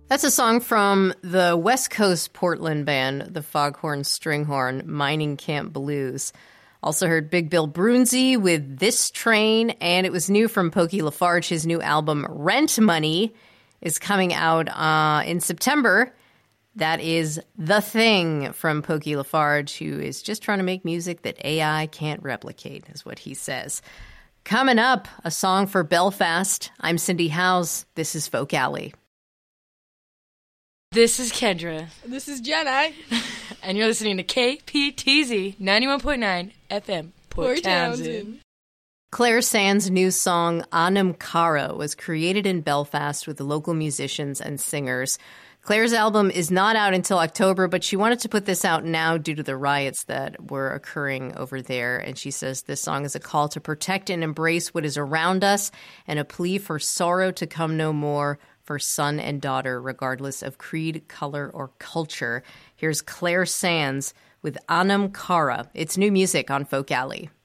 That's a song from the West Coast Portland band, the Foghorn Stringhorn, Mining Camp Blues. Also heard Big Bill Broonzy with This Train, and it was new from Pokey LaFarge. His new album, Rent Money, is coming out in September. That is The Thing from Pokey LaFarge, who is just trying to make music that AI can't replicate, is what he says. Coming up, a song for Belfast. I'm Cindy Howes. This is Folk Alley. This is Kendra. This is Jenna. And you're listening to KPTZ 91.9 FM, Port Townsend. Claire Sands' new song, Anam Cara, was created in Belfast with the local musicians and singers. Claire's album is not out until October, but she wanted to put this out now due to the riots that were occurring over there. And she says this song is a call to protect and embrace what is around us and a plea for sorrow to come no more for son and daughter, regardless of creed, color, or culture. Here's Claire Sands with Anam Cara. It's new music on Folk Alley.